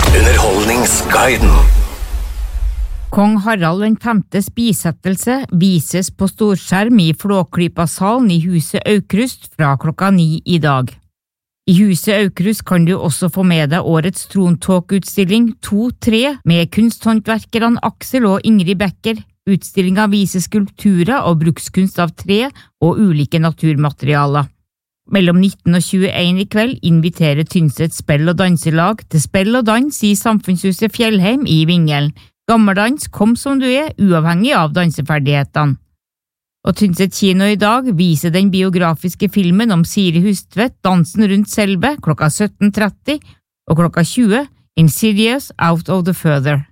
Underholdningsguiden. Kong Harald den femtes bisettelse vises på storskjerm i Flåklypa-salen i Huset Aukrust fra klokka 9 i dag. I Huset Aukrust kan du også få med deg årets Trontåk-utstilling 2-3 med kunsthåndverkerne Aksel og Ingrid Becker. Utstillingen viser skulpturer og brukskunst av tre og ulike naturmaterialer. Mellom 19 og 21 i kveld inviterer Tynset Spell- og Danselag til Spell og Dans i Samfunnshuset Fjellheim i Vingelen. Gammeldans, kom som du er, uavhengig av danseferdighetene. Og Tynset kino i dag viser den biografiske filmen om Siri Hustvedt, Dansen rundt Selve, klokka 17:30, og klokka 20, Insidious Out of the Further.